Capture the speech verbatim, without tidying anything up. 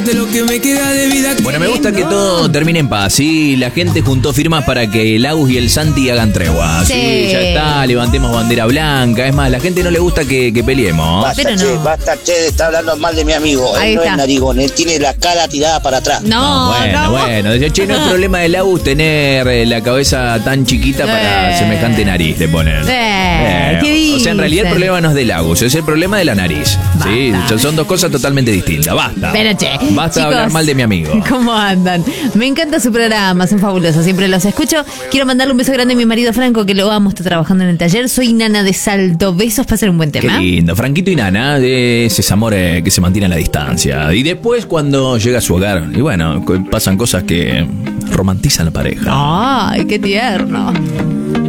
De lo que me queda de vida. Bueno, me gusta que todo termine en paz. Sí, la gente juntó firmas para que el Agus y el Santi hagan tregua. Sí. sí, ya está, levantemos bandera blanca. Es más, la gente no le gusta que, que peleemos. Basta, Pero che, no. basta, che, está hablando mal de mi amigo. Ahí Él no está. es narigón, él tiene la cara tirada para atrás. No, No, bueno, no. bueno. Decía, che, no es problema del Agus tener eh, la cabeza tan chiquita para Eh. semejante nariz, le ponen. Eh, ¿qué o sea, en realidad el dicen? problema no es del Agus, es el problema de la nariz. Sí, son- son dos cosas totalmente distintas. Basta. Pero, che, Basta de chicos, hablar mal de mi amigo. ¿Cómo andan? Me encanta su programa, son fabulosos, siempre los escucho. Quiero mandarle un beso grande a mi marido Franco, que lo amo, está trabajando en el taller. Soy Nana de Salto. Besos para hacer un buen Qué tema. lindo. Franquito y Nana, de ese amor eh, que se mantiene a la distancia. Y después, cuando llega a su hogar, y bueno, co- pasan cosas que romantizan la pareja. Ay, qué tierno.